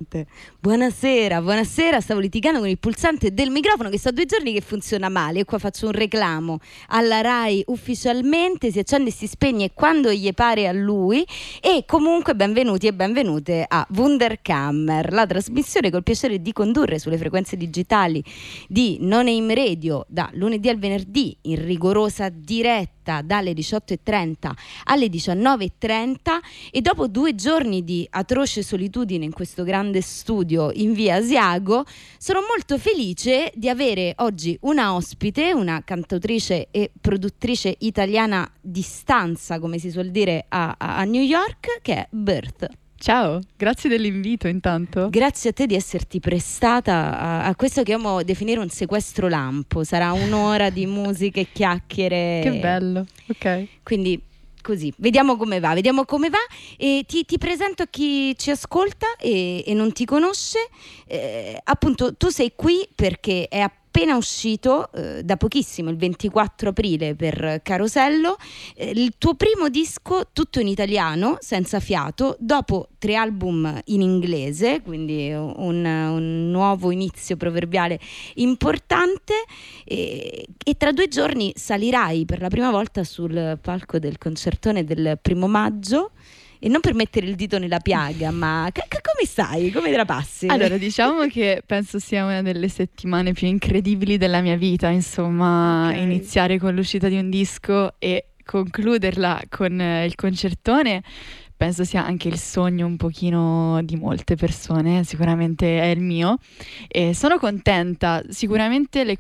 pulsante. Buonasera, buonasera. Stavo litigando con il pulsante del microfono che sta 2 giorni che funziona male. E qua faccio un reclamo alla Rai ufficialmente. Si accende e si spegne quando gli pare a lui. E comunque benvenuti e benvenute a Wunderkammer, la trasmissione col piacere di condurre sulle frequenze digitali di Non-Aim Radio da lunedì al venerdì in rigorosa diretta dalle 18:30 alle 19:30. E dopo 2 giorni di atroce solitudine in questo grande studio in via Asiago, sono molto felice di avere oggi una ospite, una cantautrice e produttrice italiana di stanza, come si suol dire a New York, che è Birth. Ciao, grazie dell'invito intanto. Grazie a te di esserti prestata a questo che amo definire un sequestro lampo. Sarà un'ora di musica e chiacchiere. Che bello, ok. Quindi così, vediamo come va. E ti presento a chi ci ascolta e non ti conosce. Appunto, tu sei qui perché è appena uscito da pochissimo, il 24 aprile per Carosello, il tuo primo disco tutto in italiano, senza fiato, dopo 3 album in inglese, quindi un nuovo inizio proverbiale importante, e tra 2 giorni salirai per la prima volta sul palco del concertone del 1° maggio. E non per mettere il dito nella piaga, ma come stai? Come te la passi? Allora, diciamo che penso sia una delle settimane più incredibili della mia vita, insomma, Okay. Iniziare con l'uscita di un disco e concluderla con il concertone. Penso sia anche il sogno un pochino di molte persone, sicuramente è il mio, e sono contenta. Sicuramente le